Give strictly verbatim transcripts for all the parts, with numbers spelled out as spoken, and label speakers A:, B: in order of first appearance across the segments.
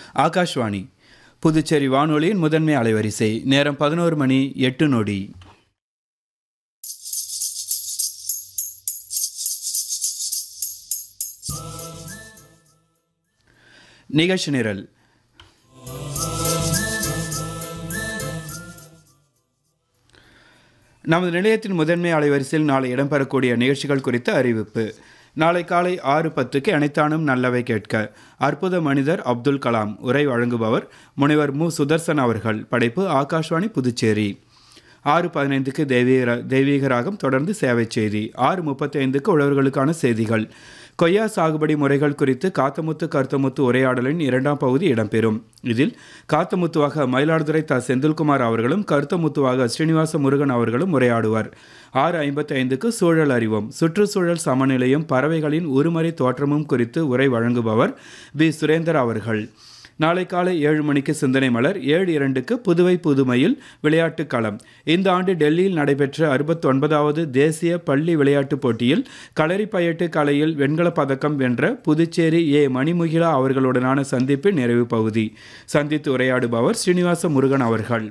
A: ஆகாஷ்வாணி புதுச்சேரி வானொலியின் முதன்மை அலைவரிசை. நேரம் பதினோரு மணி எட்டு நொடி. நிகழ்ச்சி நிரல். நமது நிலையத்தின் முதன்மை அலைவரிசையில் நாளை இடம்பெறக்கூடிய நிகழ்ச்சிகள் குறித்த அறிவிப்பு. நாளை காலை ஆறு பத்துக்கு அனைத்தானும் நல்லவை கேட்க அற்புத மனிதர் அப்துல் கலாம் உரை வழங்குபவர் முனைவர் மு சுதர்சன் அவர்கள். படைப்பு ஆகாஷ்வாணி புதுச்சேரி. ஆறு பதினைந்துக்கு தெய்வீக தெய்வீகராகம், தொடர்ந்து சேவை செய்தி. ஆறு முப்பத்தி ஐந்துக்கு உழவர்களுக்கான செய்திகள். கொய்யா சாகுபடி முறைகள் குறித்து காத்தமுத்து கருத்தமுத்து உரையாடலின் இரண்டாம் பகுதி இடம்பெறும். இதில் காத்தமுத்துவாக மயிலாடுதுறை த செந்தில்குமார் அவர்களும் கருத்தமுத்துவாக ஸ்ரீனிவாச முருகன் அவர்களும் உரையாடுவர். ஆறு ஐம்பத்தி ஐந்துக்கு சூழல் அறிவோம், சுற்றுச்சூழல் சமநிலையும் பறவைகளின் உருமறை தோற்றமும் குறித்து உரை வழங்குபவர் பி சுரேந்தர் அவர்கள். நாளை காலை ஏழு மணிக்கு சிந்தனை மலர். ஏழு இரண்டுக்கு புதுவை புதுமையில் விளையாட்டுக் களம். இந்த ஆண்டு டெல்லியில் நடைபெற்ற அறுபத்தி ஒன்பதாவது தேசிய பள்ளி விளையாட்டுப் போட்டியில் களரிப்பயட்டு கலையில் வெண்கலப் பதக்கம் வென்ற புதுச்சேரி ஏ மணிமுகிலா அவர்களுடனான சந்திப்பு நிறைவு பகுதி. சந்தித்து உரையாடுபவர் ஸ்ரீனிவாச முருகன் அவர்கள்.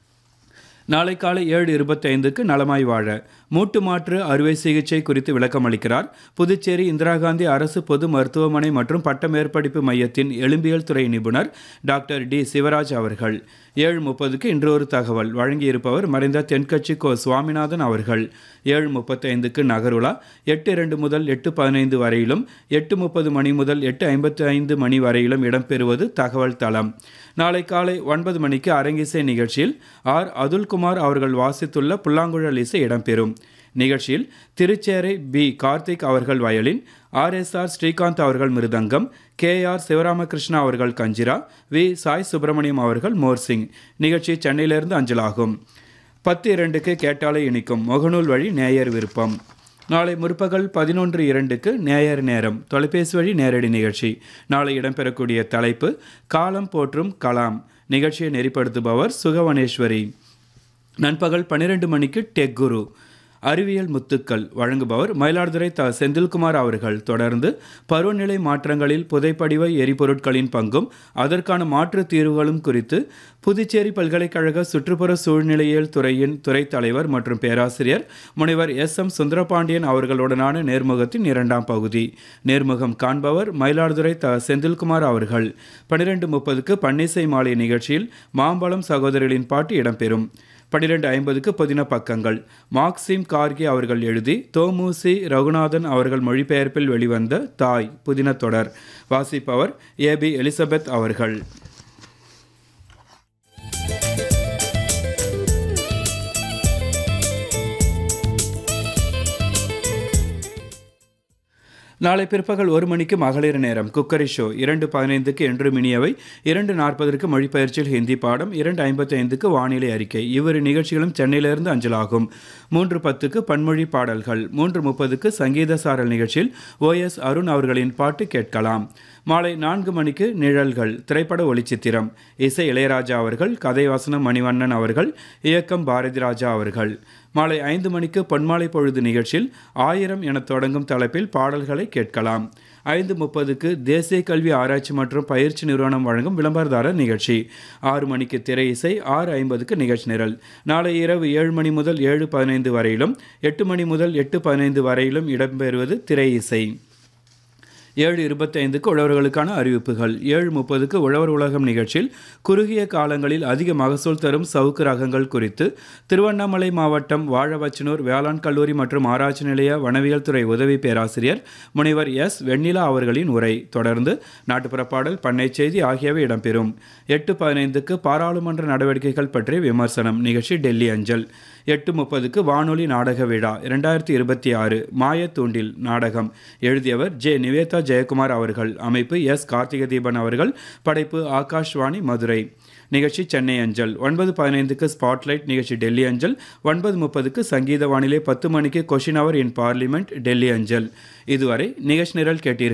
A: நாளை காலை ஏழு இருபத்தி ஐந்துக்கு நலமாய் வாழ மூட்டு மாற்று அறுவை சிகிச்சை குறித்து விளக்கம் அளிக்கிறார் புதுச்சேரி இந்திரா காந்தி அரசு பொது மருத்துவமனை மற்றும் பட்ட மேற்படிப்பு மையத்தின் எலும்பியல் துறை நிபுணர் டாக்டர் டி சிவராஜ் அவர்கள். ஏழு முப்பதுக்கு இன்று ஒரு தகவல் வழங்கியிருப்பவர் மறைந்த தென்கட்சி கோ சுவாமிநாதன் அவர்கள். ஏழு முப்பத்தி ஐந்துக்கு நகருலா. எட்டு இரண்டு முதல் எட்டு பதினைந்து வரையிலும் எட்டு முப்பது மணி முதல் எட்டு ஐம்பத்தி ஐந்து மணி வரையிலும் இடம்பெறுவது தகவல் தளம். நாளை காலை ஒன்பது மணிக்கு அரங்கிசை நிகழ்ச்சியில் ஆர் அதுல்குமார் அவர்கள் வாசித்துள்ள புல்லாங்குழல் இசை இடம்பெறும். நிகழ்ச்சியில் திருச்சேரை பி கார்த்திக் அவர்கள் violin, R S R Srikanth அவர்கள் மிருதங்கம், கே ஆர் சிவராமகிருஷ்ணா அவர்கள் கஞ்சிரா, வி சாய் சுப்பிரமணியம் அவர்கள் மோர்சிங். நிகழ்ச்சி சென்னையிலிருந்து அஞ்சலாகும். பத்து இரண்டுக்கு கேட்டாலே இனிக்கும் முகநூல் வழி நேயர் விருப்பம். நாளை முற்பகல் பதினொன்று இரண்டுக்கு நேயர் நேரம் தொலைபேசி வழி நேரடி நிகழ்ச்சி. நாளை இடம்பெறக்கூடிய தலைப்பு காலம் போற்றும் கலாம். நிகழ்ச்சியை நெறிப்படுத்துபவர் சுகவனேஸ்வரி. நண்பகல் பன்னிரெண்டு மணிக்கு டெக் குரு அறிவியல் முத்துக்கள் வழங்குபவர் மயிலாடுதுறை த செந்தில்குமார் அவர்கள். தொடர்ந்து பருவநிலை மாற்றங்களில் புதைப்படிவ எரிபொருட்களின் பங்கும் அதற்கான மாற்று தீர்வுகளும் குறித்து புதுச்சேரி பல்கலைக்கழக சுற்றுப்புற சூழ்நிலையியல் துறையின் துறை தலைவர் மற்றும் பேராசிரியர் முனைவர் எஸ் எம் சுந்தரபாண்டியன் அவர்களுடனான நேர்முகத்தின் இரண்டாம் பகுதி. நேர்முகம் காண்பவர் மயிலாடுதுறை த செந்தில்குமார் அவர்கள். பன்னிரெண்டு முப்பதுக்கு பன்னிசை மாலை நிகழ்ச்சியில் மாம்பழம் சகோதரிகளின் பாட்டு இடம்பெறும். பன்னிரெண்டு ஐம்பதுக்கு புதின பக்கங்கள். மார்க்சிம் கார்கி அவர்கள் எழுதி தோமுசி ரகுநாதன் அவர்கள் மொழிபெயர்ப்பில் வெளிவந்த தாய் புதின தொடர். வாசிப்பவர் ஏ பி எலிசபெத் அவர்கள். நாளை பிற்பகல் ஒரு மணிக்கு மகளிர் நேரம் குக்கரி ஷோ. இரண்டு பதினைந்துக்கு என்று மினியவை. இரண்டு நாற்பதற்கு மொழிபெயர்ச்சியில் ஹிந்தி பாடம். இரண்டு ஐம்பத்தி ஐந்துக்கு வானிலை அறிக்கை. இவ்விரு நிகழ்ச்சிகளும் சென்னையிலிருந்து அஞ்சலாகும். மூன்று பத்துக்கு பன்மொழி பாடல்கள். மூன்று முப்பதுக்கு சங்கீத சாரல் நிகழ்ச்சியில் ஓ எஸ் அருண் அவர்களின் பாட்டு கேட்கலாம். மாலை நான்கு மணிக்கு நிழல்கள் திரைப்பட ஒளிச்சித்திரம். இசை இளையராஜா அவர்கள், கதை வசனம் மணிவண்ணன் அவர்கள், இயக்கம் பாரதி ராஜா அவர்கள். மாலை ஐந்து மணிக்கு பொன்மாலை பொழுது நிகழ்ச்சியில் ஆயிரம் என தொடங்கும் தலைப்பில் பாடல்களை கேட்கலாம். ஐந்து முப்பதுக்கு தேசிய கல்வி ஆராய்ச்சி மற்றும் பயிற்சி நிறுவனம் வழங்கும் விளம்பரதாரர் நிகழ்ச்சி. ஆறு மணிக்கு திரை இசை. ஆறு ஐம்பதுக்கு நிகழ்ச்சி நிரல். நாளை இரவு ஏழு மணி முதல் ஏழு பதினைந்து வரையிலும் எட்டு மணி முதல் எட்டு பதினைந்து வரையிலும் இடம்பெறுவது திரை இசை. ஏழு இருபத்தி ஐந்துக்கு உழவர்களுக்கான அறிவிப்புகள். ஏழு முப்பதுக்கு உழவர் உலகம் நிகழ்ச்சியில் குறுகிய காலங்களில் அதிக மகசூல் தரும் சவுக்கு ரகங்கள் குறித்து திருவண்ணாமலை மாவட்டம் வாழவச்சனூர் வேளாண் கல்லூரி மற்றும் ஆராய்ச்சி நிலைய வனவியல் துறை உதவி பேராசிரியர் முனைவர் எஸ் வெண்ணிலா அவர்களின் உரை. தொடர்ந்து நாட்டுப்புற பாடல், பண்ணை செய்தி ஆகியவை இடம்பெறும். எட்டு பதினைந்துக்கு பாராளுமன்ற நடவடிக்கைகள் பற்றிய விமர்சனம். நிகழ்ச்சி டெல்லி அஞ்சல். எட்டு முப்பதுக்கு வானொலி நாடக விழா இரண்டாயிரத்தி இருபத்தி ஆறு மாயத்தூண்டில் நாடகம். எழுதியவர் ஜே நிவேதா ஜெயக்குமார் அவர்கள். அமைப்பு எஸ் கார்த்திக தீபன் அவர்கள். படைப்பு ஆகாஷ்வாணி மதுரை. நிகழ்ச்சி சென்னை அஞ்சல். ஒன்பது பதினைந்துக்கு ஸ்பாட்லைட் நிகழ்ச்சி டெல்லி அஞ்சல். ஒன்பது முப்பதுக்கு சங்கீத வானிலை. பத்து மணிக்கு கொஷின் அவர் இன் பார்லிமெண்ட் டெல்லி அஞ்சல். இதுவரை நிகழ்ச்சி நிரல் கேட்டீர்கள்.